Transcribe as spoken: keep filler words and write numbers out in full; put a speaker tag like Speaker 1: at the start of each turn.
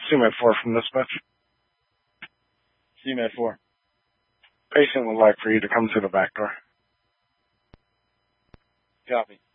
Speaker 1: C-Med four from dispatch.
Speaker 2: C-Med four.
Speaker 1: Patient would like for you to come to the back door.
Speaker 2: Copy.